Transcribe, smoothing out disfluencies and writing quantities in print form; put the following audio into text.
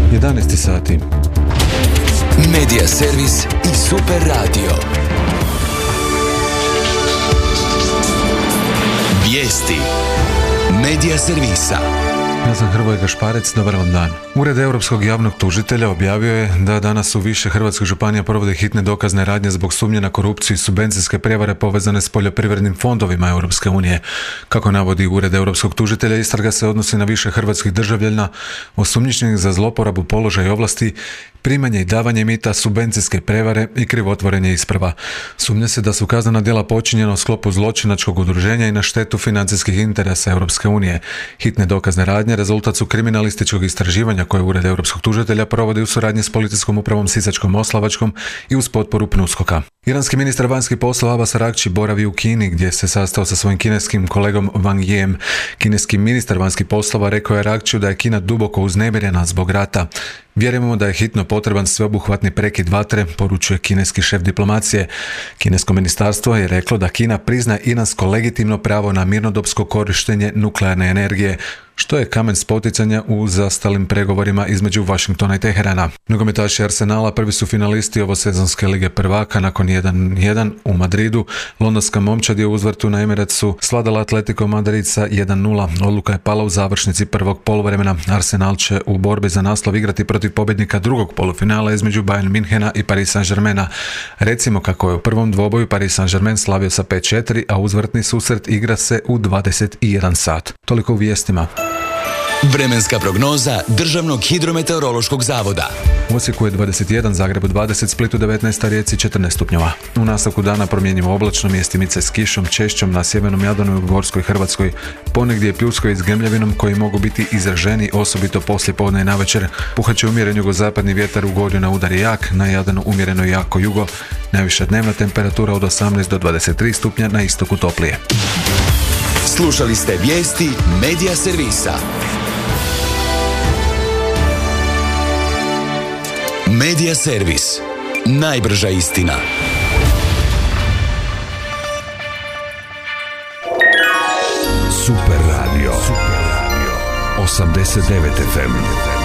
11 sati. Medija servis i Super radio. Vijesti Medija servisa. Ja sam Hrvoje Gašparec, dobar vam dan. Ured Europskog javnog tužitelja objavio je da danas u više hrvatskih županija provode hitne dokazne radnje zbog sumnje na korupciju i subvencijske prijevare povezane s poljoprivrednim fondovima Europske unije. Kako navodi Ured Europskog tužitelja, istraga se odnosi na više hrvatskih državljana osumnjičenih za zloporabu položaja i ovlasti, primanje i davanje mita, subvencijske prevare i krivotvorenje isprava. Sumnja se da su kaznena djela počinjena u sklopu zločinačkog udruženja i na štetu financijskih interesa Europske unije. Hitne dokazne radnje rezultat su kriminalističkog istraživanja koje Ured Europskog tužitelja provodi u suradnji s policijskom upravom Sisačko-moslavačkom i uz potporu PNUSKOK-a. Iranski ministar vanjskih poslova Abbas Araghchi boravi u Kini gdje se sastao sa svojim kineskim kolegom Wang Yiem. Kineski ministar vanjskih poslova rekao je Araghchiju da je Kina duboko uznemirena zbog rata. Vjerujemo da je hitno potreban sveobuhvatni prekid vatre, poručuje kineski šef diplomacije. Kinesko ministarstvo je reklo da Kina prizna iransko legitimno pravo na mirnodopsko korištenje nuklearne energije, što je kamen spoticanja u zastalim pregovorima između Washingtona i Teherana. Nogometaši Arsenala prvi su finalisti ovosezonske lige prvaka nakon 1-1 u Madridu. Londonska momčad je u uzvrtu na Emiratsu svladala Atletico Madrid sa 1-0. Odluka je pala u završnici prvog poluvremena. Arsenal će u borbi za naslov igrati protiv pobjednika drugog polufinala između Bayern Minhena i Paris Saint-Germaina. Recimo kako je u prvom dvoboju Paris Saint-Germain slavio sa 5-4, a uzvrtni susret igra se u 21 sat. Toliko u vijestima. Vremenska prognoza Državnog hidrometeorološkog zavoda. U Osijeku je 21, Zagrebu 20, Splitu 19, a Rijeci 14 stupnjeva. U nastavku dana promjenjivo oblačno, mjestimice s kišom, češćom na sjevernom Jadranu i u Gorskoj Hrvatskoj. Ponegdje je pljusko i s grmljavinom koji mogu biti izraženi, osobito poslije podne i navečer. Puhat će umjeren jugozapadni vjetar, u Gorju na udar jak, na Jadranu umjereno i jako jugo. Najviša dnevna temperatura od 18 do 23 stupnja, na istoku toplije. Slušali ste vijesti Medija servisa. Medija servis. Najbrža istina. Super radio. 89 FM.